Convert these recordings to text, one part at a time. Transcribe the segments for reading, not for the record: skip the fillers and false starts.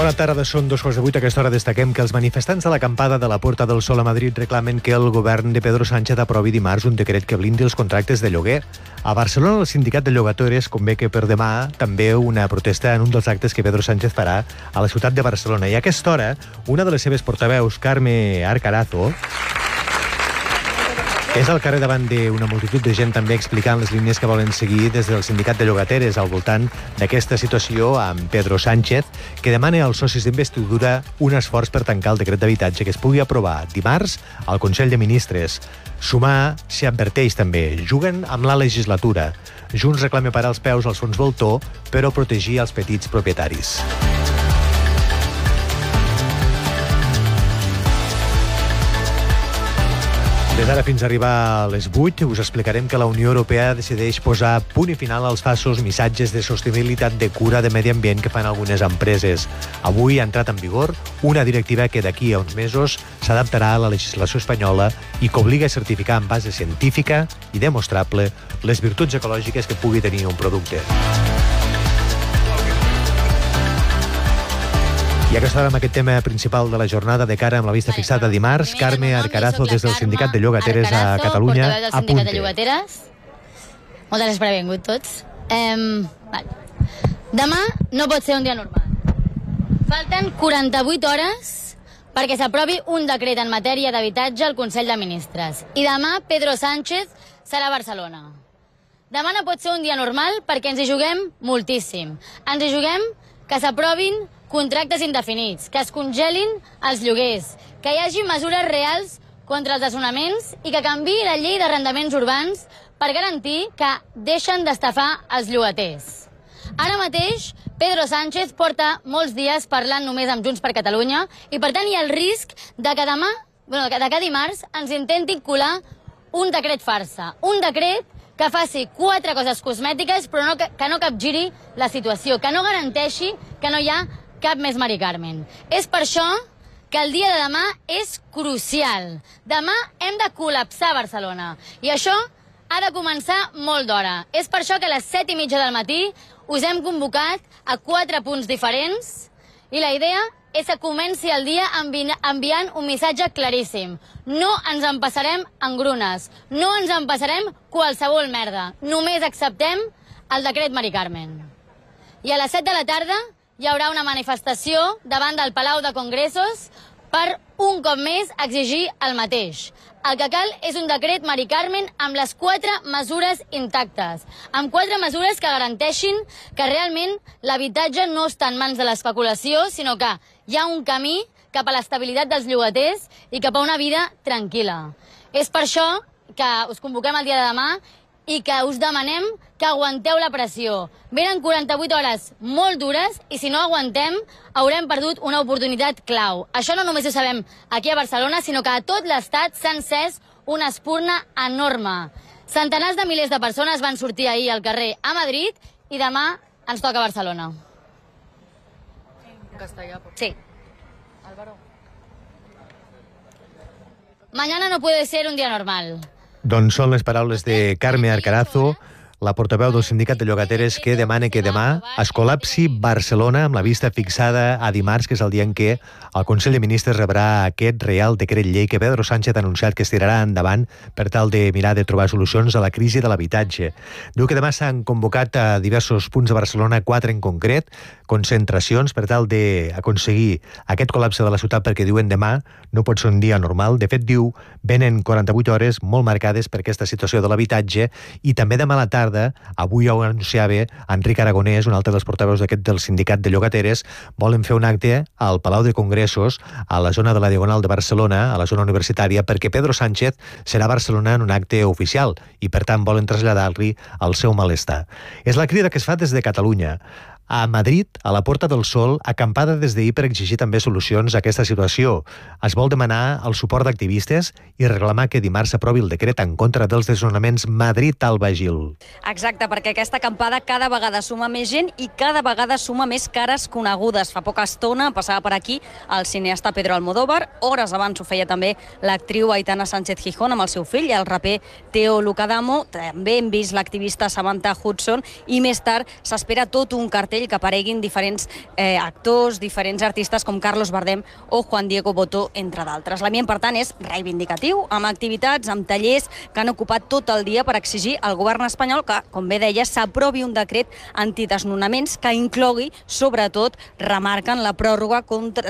Bona tarda, són 2:08. A aquesta hora destaquem que els manifestants de l'acampada de la Puerta del Sol a Madrid reclamen que el govern de Pedro Sánchez aprovi dimarts un decret que blindi els contractes de lloguer. A Barcelona, el sindicat de llogaters convé que per demà també una protesta en un dels actes que Pedro Sánchez farà a la ciutat de Barcelona. I a aquesta hora, una de les seves portaveus, Carme Arcarazo, és al carrer davant d'una multitud de gent també explicant les línies que volen seguir des del sindicat de llogateres al voltant d'aquesta situació amb Pedro Sánchez, que demana als socis d'investidura un esforç per tancar el decret d'habitatge que es pugui aprovar dimarts al Consell de Ministres. Sumar s'hi adverteix també. Juguen amb la legislatura. Junts reclama parar els peus als fons voltor, però protegir els petits propietaris. Des d'ara fins a arribar a les 8 us explicarem que la Unió Europea decideix posar punt i final als falsos missatges de sostenibilitat de cura de medi ambient que fan algunes empreses. Avui ha entrat en vigor una directiva que d'aquí a uns mesos s'adaptarà a la legislació espanyola i que obliga a certificar en base científica i demostrable les virtuts ecològiques que pugui tenir un producte. I aquesta hora amb aquest tema principal de la jornada de cara amb la vista fixada dimarts, Carme Arcarazo des del Sindicat de Llogateres a Catalunya. Sindicat de Llogateres. Moltes gràcies per haver vingut tots. Demà no pot ser un dia normal. Falten 48 hores perquè s'aprovi un decret en matèria d'habitatge al Consell de Ministres. I demà Pedro Sánchez serà a Barcelona. Demà no pot ser un dia normal perquè ens hi juguem moltíssim. Ens hi juguem que s'aprovin contractes indefinits, que es congelin els lloguers, que hi hagi mesures reals contra els desnonaments i que canviï la llei d'arrendaments urbans per garantir que deixen d'estafar els llogaters. Ara mateix, Pedro Sánchez porta molts dies parlant només amb Junts per Catalunya i, per tant, hi ha el risc de que dimarts ens intentin colar un decret farsa, un decret que faci 4 coses cosmètiques però que no capgiri la situació, que no garanteixi que no hi ha cap més Mari Carmen. És per això que el dia de demà és crucial. Demà hem de col·lapsar Barcelona. I això ha de començar molt d'hora. És per això que a les 7:30 del matí us hem convocat a 4 punts diferents i la idea és que comenci el dia enviant un missatge claríssim. No ens empassarem engrunes. No ens empassarem qualsevol merda. Només acceptem el decret Mari Carmen. I a les 7 de la tarda hi haurà una manifestació davant del Palau de Congressos per un cop més exigir el mateix. El que cal és un decret Mari Carmen amb les 4 mesures intactes, amb 4 mesures que garanteixin que realment l'habitatge no està en mans de l'especulació, sinó que hi ha un camí cap a l'estabilitat dels llogaters i cap a una vida tranquil·la. És per això que us convoquem el dia de demà i que us demanem que aguanteu la pressió. Venen 48 hores molt dures i si no aguantem haurem perdut una oportunitat clau. Això no només ho sabem aquí a Barcelona, sinó que a tot l'estat s'ha encès una espurna enorme. Centenars de milers de persones van sortir ahir al carrer a Madrid i demà ens toca a Barcelona. En castellà, por favor. Sí. Álvaro. Mañana no puede ser un día normal. Doncs són les paraules de Carme Arcarazo, la portaveu del sindicat de llogateres, que demana que demà es col·lapsi Barcelona amb la vista fixada a dimarts, que és el dia en què el Consell de Ministres rebrà aquest Reial Decret Llei que Pedro Sánchez ha anunciat que es tirarà endavant per tal de mirar de trobar solucions a la crisi de l'habitatge. Diu que demà s'han convocat a diversos punts de Barcelona, 4 en concret, concentracions per tal d'aconseguir aquest col·lapse de la ciutat, perquè diuen demà no pot ser un dia normal. De fet, diu, venen 48 hores molt marcades per aquesta situació de l'habitatge i també demà a la tarda, avui ho anunciava Enric Aragonès, un altre dels portaveus del sindicat de llogateres, volen fer un acte al Palau de Congressos, a la zona de la Diagonal de Barcelona, a la zona universitària, perquè Pedro Sánchez serà a Barcelona en un acte oficial i, per tant, volen traslladar-li el seu malestar. És la crida que es fa des de Catalunya. A Madrid, a la Puerta del Sol, acampada des d'ahir per exigir també solucions a aquesta situació. Es vol demanar el suport d'activistes i reclamar que dimarts s'aprovi el decret en contra dels desnonaments Madrid-Alba Gil. Exacte, perquè aquesta acampada cada vegada suma més gent i cada vegada suma més cares conegudes. Fa poca estona passava per aquí el cineasta Pedro Almodóvar, hores abans ho feia també l'actriu Aitana Sánchez Gijón amb el seu fill, el raper Teo Lucadamo, també hem vist l'activista Samantha Hudson i més tard s'espera tot un cartell cartell que apareguin diferents actors, diferents artistes com Carlos Bardem o Juan Diego Botto, entre d'altres. L'ambient, per tant, és reivindicatiu, amb activitats, amb tallers que han ocupat tot el dia per exigir al govern espanyol que, com bé deia, s'aprovi un decret antidesnonaments que inclogui, sobretot, remarquen la pròrroga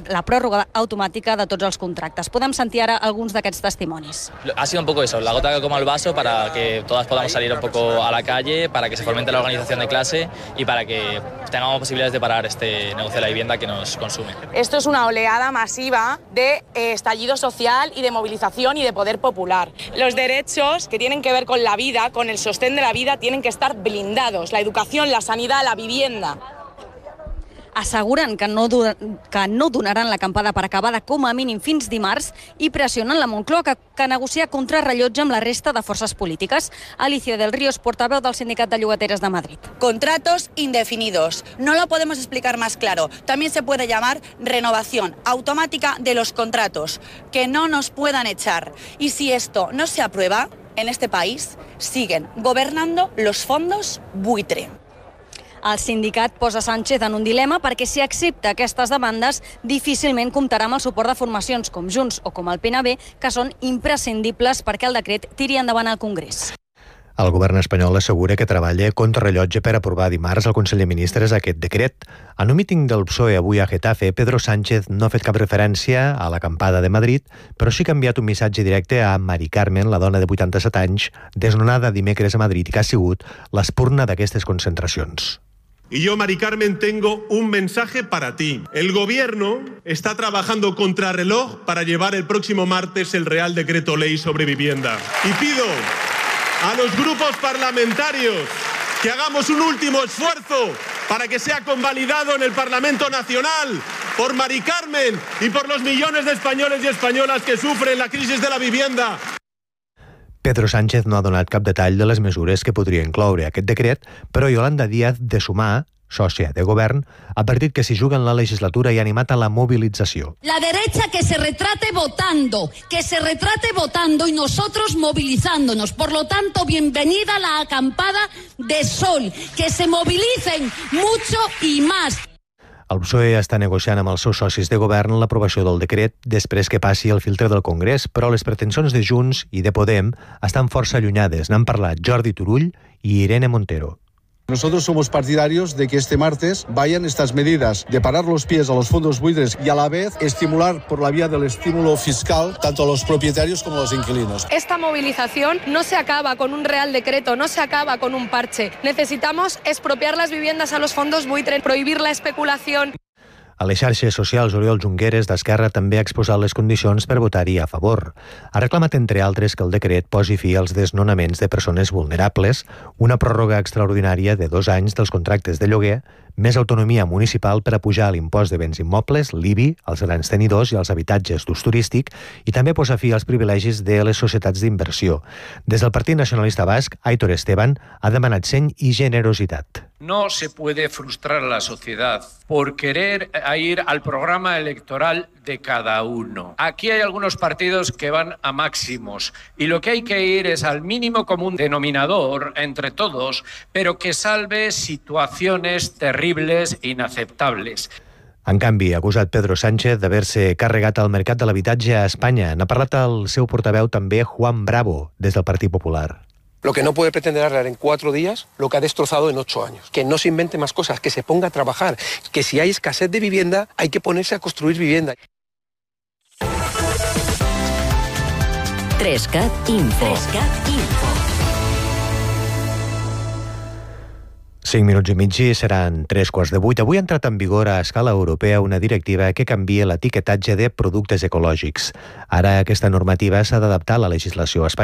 automàtica de tots els contractes. Podem sentir ara alguns d'aquests testimonis. Ha sido un poco eso, la gota que colma el vaso para que todas podamos salir un poco a la calle, para que se fomente la organización de clase y para que tengamos posibilidades de parar este negocio de la vivienda que nos consume. Esto es una oleada masiva de estallido social y de movilización y de poder popular. Los derechos que tienen que ver con la vida, con el sostén de la vida, tienen que estar blindados. La educación, la sanidad, la vivienda. Asseguren que no donaran l'acampada per acabada com a mínim fins dimarts i pressionen la Moncloa que negocia contrarrellotge amb la resta de forces polítiques. Alicia del Ríos, portaveu del Sindicat de Llogateres de Madrid. Contratos indefinidos. No lo podemos explicar más claro. También se puede llamar renovación automática de los contratos, que no nos puedan echar. Y si esto no se aprueba, en este país siguen gobernando los fondos buitre. El sindicat posa Sánchez en un dilema perquè si accepta aquestes demandes difícilment comptarà amb el suport de formacions com Junts o com el PNB, que són imprescindibles perquè el decret tiri endavant al Congrés. El govern espanyol assegura que treballa contrarrellotge per aprovar dimarts al Consell de Ministres aquest decret. En un míting del PSOE avui a Getafe, Pedro Sánchez no ha fet cap referència a l'acampada de Madrid, però sí que ha enviat un missatge directe a Mari Carmen, la dona de 87 anys, desnonada dimecres a Madrid i que ha sigut l'espurna d'aquestes concentracions. Y yo, Mari Carmen, tengo un mensaje para ti. El Gobierno está trabajando contrarreloj para llevar el próximo martes el Real Decreto Ley sobre vivienda. Y pido a los grupos parlamentarios que hagamos un último esfuerzo para que sea convalidado en el Parlamento Nacional por Mari Carmen y por los millones de españoles y españolas que sufren la crisis de la vivienda. Pedro Sánchez no ha donat cap detall de les mesures que podria incloure aquest decret, però Yolanda Díaz de Sumar, sòcia de govern, ha advertit que si juguen la legislatura i ha animat a la mobilització. La derecha que se retrate votando y nosotros movilizándonos. Por lo tanto, bienvenida la acampada de sol, que se movilicen mucho y más. El PSOE està negociant amb els seus socis de govern l'aprovació del decret després que passi el filtre del Congrés, però les pretensions de Junts i de Podem estan força allunyades. N'han parlat Jordi Turull i Irene Montero. Nosotros somos partidarios de que este martes vayan estas medidas de parar los pies a los fondos buitres y a la vez estimular por la vía del estímulo fiscal tanto a los propietarios como a los inquilinos. Esta movilización no se acaba con un real decreto, no se acaba con un parche. Necesitamos expropiar las viviendas a los fondos buitres, prohibir la especulación. A les xarxes socials, Oriol Junqueras d'Esquerra també ha exposat les condicions per votar-hi a favor. Ha reclamat, entre altres, que el decret posi fi als desnonaments de persones vulnerables, una pròrroga extraordinària de 2 anys dels contractes de lloguer, més autonomia municipal per a pujar l'impost de béns immobles, l'IBI, als grans tenidors i als habitatges d'ús turístic, i també posa fi als privilegis de les societats d'inversió. Des del Partit Nacionalista Basc, Aitor Esteban ha demanat seny i generositat. No se puede frustrar a la sociedad por querer ir al programa electoral de cada uno. Aquí hay algunos partidos que van a máximos y lo que hay que ir es al mínimo común denominador entre todos, pero que salve situaciones terribles e inaceptables. En canvi, ha acusat Pedro Sánchez d'haver-se carregat el mercat de l'habitatge a Espanya. N'ha parlat el seu portaveu també Juan Bravo, des del Partit Popular. Lo que no puede pretender arreglar en 4 días lo que ha destrozado en 8 años. Que no se invente más cosas, que se ponga a trabajar. Que si hay escasez de vivienda, hay que ponerse a construir vivienda. 3CAT Info. 5 minuts i mig i seran 7:45. Avui ha entrat en vigor a escala europea una directiva que canvia l'etiquetatge de productes ecològics. Ara aquesta normativa s'ha d'adaptar a la legislació espanyola.